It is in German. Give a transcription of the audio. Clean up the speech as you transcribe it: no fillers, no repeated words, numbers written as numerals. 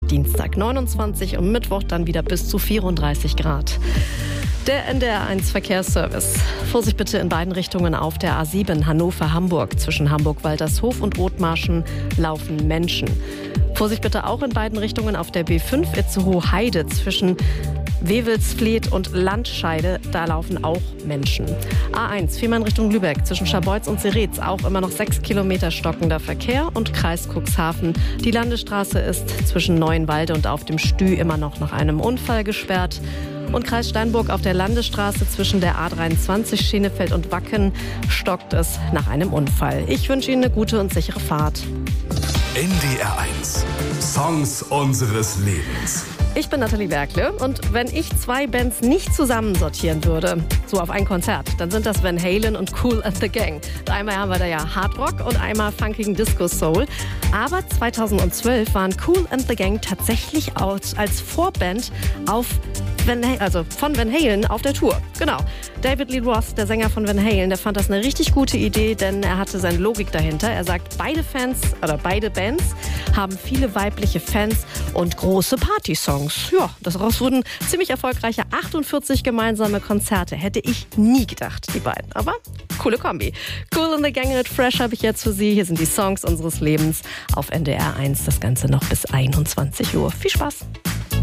Dienstag 29 und Mittwoch dann wieder bis zu 34 Grad. Der NDR1 Verkehrsservice. Vorsicht bitte in beiden Richtungen auf der A7 Hannover-Hamburg. Zwischen Hamburg-Waltershof und Othmarschen laufen Menschen. Vorsicht bitte auch in beiden Richtungen auf der B5 Itzehoe-Heide zwischen Wewelsfleth und Landscheide, da laufen auch Menschen. A1, Fehmarn Richtung Lübeck, zwischen Scharbeutz und Seretz, auch immer noch 6 Kilometer stockender Verkehr und Kreis Cuxhaven. Die Landesstraße ist zwischen Neuenwalde und auf dem Stü immer noch nach einem Unfall gesperrt. Und Kreis Steinburg auf der Landesstraße zwischen der A23 Schenefeld und Wacken stockt es nach einem Unfall. Ich wünsche Ihnen eine gute und sichere Fahrt. NDR1 Songs unseres Lebens. Ich bin Nathalie Werkle und wenn ich zwei Bands nicht zusammensortieren würde, so auf ein Konzert, dann sind das Van Halen und Kool and the Gang. Einmal haben wir da ja Hard Rock und einmal funkigen Disco Soul. Aber 2012 waren Kool and the Gang tatsächlich als Vorband von Van Halen auf der Tour. Genau. David Lee Roth, der Sänger von Van Halen, der fand das eine richtig gute Idee, denn er hatte seine Logik dahinter. Er sagt, beide Bands haben viele weibliche Fans und große Partysongs. Ja, daraus wurden ziemlich erfolgreiche 48 gemeinsame Konzerte. Hätte ich nie gedacht, die beiden. Aber coole Kombi. Kool and the Gang mit Fresh habe ich jetzt für Sie. Hier sind die Songs unseres Lebens auf NDR1. Das Ganze noch bis 21 Uhr. Viel Spaß.